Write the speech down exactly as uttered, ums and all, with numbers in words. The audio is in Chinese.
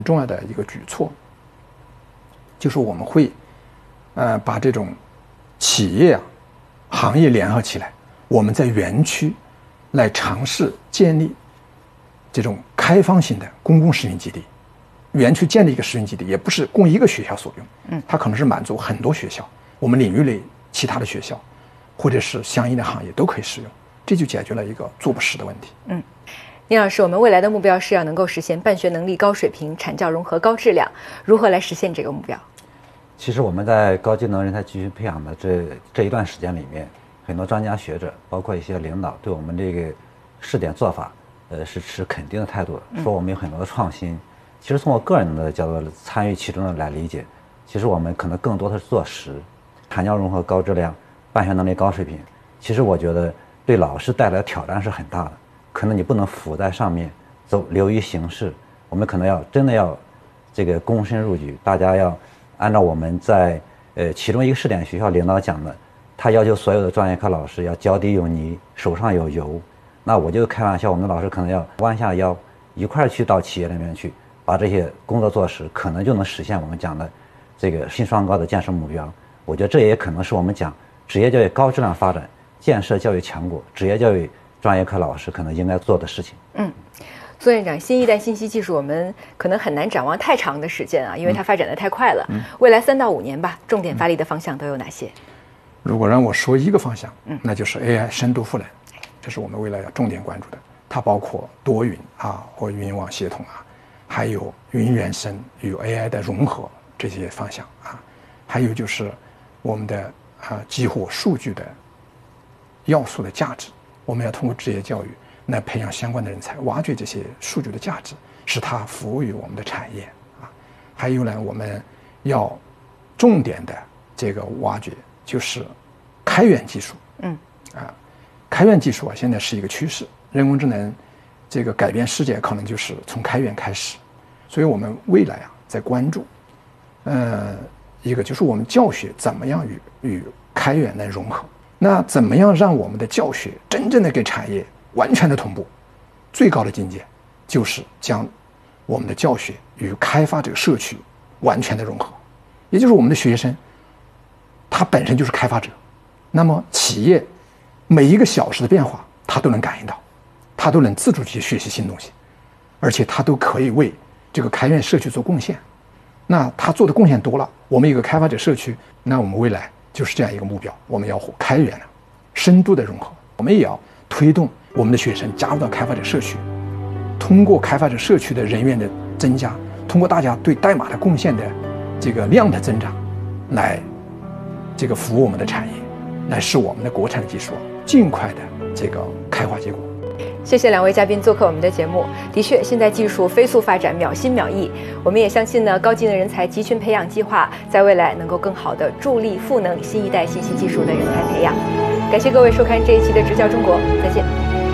重要的一个举措，就是我们会，呃，把这种企业啊、行业联合起来，我们在园区来尝试建立这种开放性的公共实验基地。园区建立一个实验基地，也不是供一个学校所用，嗯，它可能是满足很多学校，我们领域内其他的学校，或者是相应的行业都可以使用，这就解决了一个做不实的问题。 嗯。聂老师，我们未来的目标是要能够实现办学能力高水平、产教融合高质量，如何来实现这个目标？ 其实我们在高技能人才集群培养的这这一段时间里面，很多专家学者，包括一些领导，对我们这个试点做法，呃，是持肯定的态度的，说我们有很多的创新。其实从我个人的角度参与其中的来理解，其实我们可能更多的是做实，产教融合高质量、办学能力高水平。其实我觉得对老师带来的挑战是很大的。可能你不能浮在上面走流于形式，我们可能要真的要这个躬身入局，大家要按照我们在呃其中一个试点学校领导讲的，他要求所有的专业课老师要脚底有泥，手上有油。那我就开玩笑，我们的老师可能要弯下腰一块儿去到企业里面去，把这些工作做实，可能就能实现我们讲的这个新双高的建设目标。我觉得这也可能是我们讲职业教育高质量发展、建设教育强国、职业教育专业课老师可能应该做的事情。 嗯，苏院长，新一代信息技术我们可能很难展望太长的时间啊，因为它发展的太快了。嗯，未来三到五年吧，重点发力的方向都有哪些？ 如果让我说一个方向，嗯，那就是 A I 深度赋能，这是我们未来要重点关注的。它包括多云啊或云网系统啊，还有云原生与 A I 的融合这些方向啊，还有就是我们的啊激活数据的要素的价值。我们要通过职业教育来培养相关的人才，挖掘这些数据的价值，使它服务于我们的产业啊。还有呢，我们要重点的这个挖掘就是开源技术。嗯，啊，开源技术啊，现在是一个趋势，人工智能这个改变世界可能就是从开源开始。所以我们未来啊，在关注，呃，一个就是我们教学怎么样与与开源来融合。那怎么样让我们的教学真正的给产业完全的同步？最高的境界就是将我们的教学与开发者社区完全的融合，也就是我们的学生他本身就是开发者，那么企业每一个小时的变化他都能感应到，他都能自主去学习新东西，而且他都可以为这个开源社区做贡献。那他做的贡献多了，我们一个开发者社区，那我们未来就是这样一个目标，我们要开源了，深度的融合。我们也要推动我们的学生加入到开发者社区，通过开发者社区的人员的增加，通过大家对代码的贡献的这个量的增长，来这个服务我们的产业，来使我们的国产的技术尽快的这个开花结果。 谢谢两位嘉宾做客我们的节目。的确，现在技术飞速发展，秒新秒异。我们也相信呢，高技能人才集群培养计划在未来能够更好的助力赋能新一代信息技术的人才培养。感谢各位收看这一期的直教中国，再见。